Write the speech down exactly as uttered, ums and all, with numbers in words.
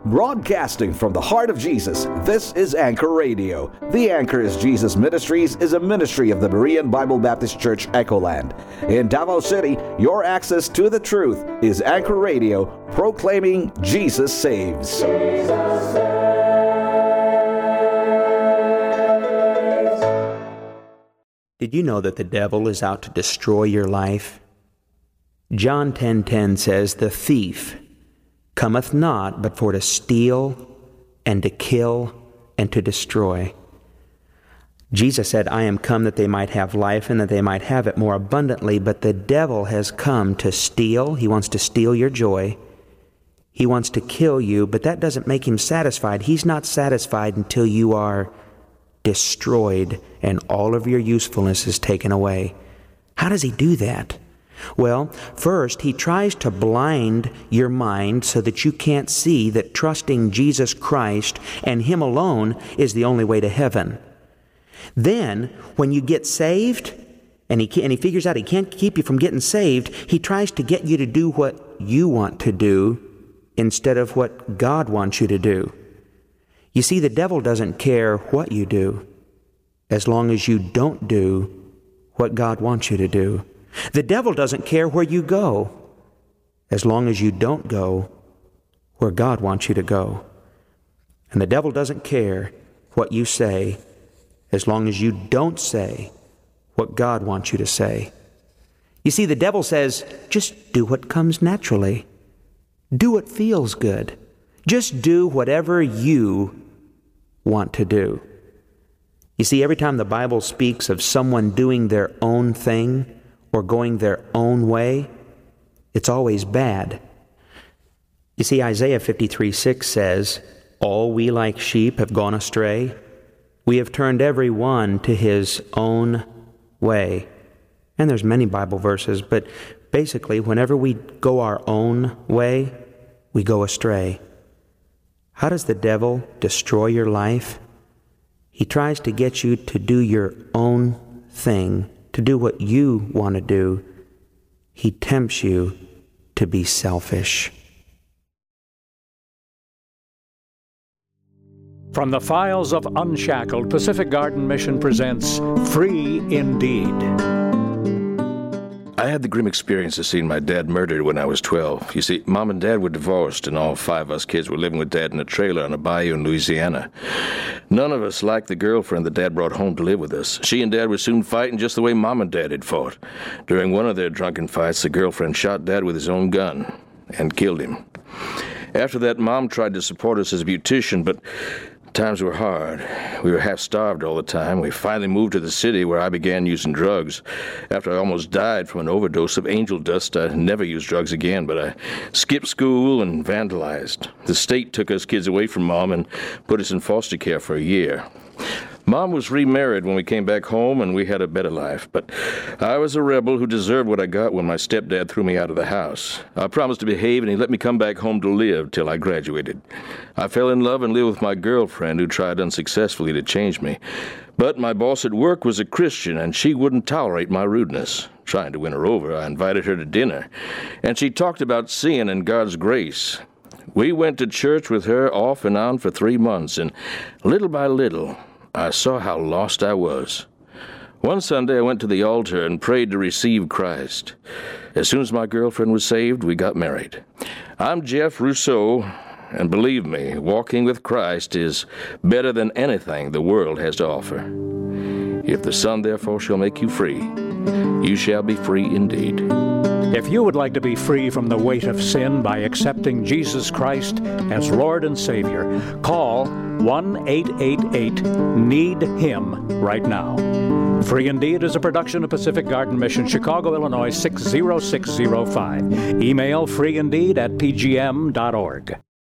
Broadcasting from the heart of Jesus, this is Anchor Radio. The Anchor is Jesus Ministries is a ministry of the Berean Bible Baptist Church, Echoland. In Davao City, your access to the truth is Anchor Radio, proclaiming Jesus saves. Jesus saves. Did you know that the devil is out to destroy your life? John ten ten says, "The thief cometh not but for to steal and to kill and to destroy." Jesus said, "I am come that they might have life and that they might have it more abundantly," but the devil has come to steal. He wants to steal your joy. He wants to kill you, but that doesn't make him satisfied. He's not satisfied until you are destroyed and all of your usefulness is taken away. How does he do that? Well, first, he tries to blind your mind so that you can't see that trusting Jesus Christ and Him alone is the only way to heaven. Then, when you get saved, and he, and he figures out he can't keep you from getting saved, he tries to get you to do what you want to do instead of what God wants you to do. You see, the devil doesn't care what you do as long as you don't do what God wants you to do. The devil doesn't care where you go as long as you don't go where God wants you to go. And the devil doesn't care what you say as long as you don't say what God wants you to say. You see, the devil says, just do what comes naturally. Do what feels good. Just do whatever you want to do. You see, every time the Bible speaks of someone doing their own thing or going their own way, it's always bad. You see, Isaiah fifty-three six says, "All we like sheep have gone astray. We have turned every one to his own way." And there's many Bible verses, but basically, whenever we go our own way, we go astray. How does the devil destroy your life? He tries to get you to do your own thing, to do what you want to do. He tempts you to be selfish. From the files of Unshackled, Pacific Garden Mission presents Free Indeed. I had the grim experience of seeing my dad murdered when I was twelve. You see, Mom and Dad were divorced, and all five of us kids were living with Dad in a trailer on a bayou in Louisiana. None of us liked the girlfriend that Dad brought home to live with us. She and Dad were soon fighting just the way Mom and Dad had fought. During one of their drunken fights, the girlfriend shot Dad with his own gun and killed him. After that, Mom tried to support us as a beautician, but times were hard. We were half-starved all the time. We finally moved to the city where I began using drugs. After I almost died from an overdose of angel dust, I never used drugs again, but I skipped school and vandalized. The state took us kids away from Mom and put us in foster care for a year. Mom was remarried when we came back home, and we had a better life. But I was a rebel who deserved what I got when my stepdad threw me out of the house. I promised to behave, and he let me come back home to live till I graduated. I fell in love and lived with my girlfriend, who tried unsuccessfully to change me. But my boss at work was a Christian, and she wouldn't tolerate my rudeness. Trying to win her over, I invited her to dinner, and she talked about sin and God's grace. We went to church with her off and on for three months, and little by little, I saw how lost I was. One Sunday, I went to the altar and prayed to receive Christ. As soon as my girlfriend was saved, we got married. I'm Jeff Rousseau, and believe me, walking with Christ is better than anything the world has to offer. If the Son therefore shall make you free, you shall be free indeed. If you would like to be free from the weight of sin by accepting Jesus Christ as Lord and Savior, call one eight eight eight need him right now. Free Indeed is a production of Pacific Garden Mission, Chicago, Illinois six zero six zero five. Email freeindeed at p g m dot org.